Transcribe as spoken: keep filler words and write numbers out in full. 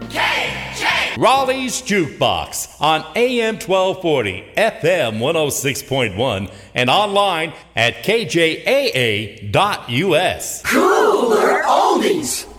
K J! Raleigh's Jukebox on A M twelve forty, F M one oh six point one, and online at K J A A dot U S. Cooler Oldies!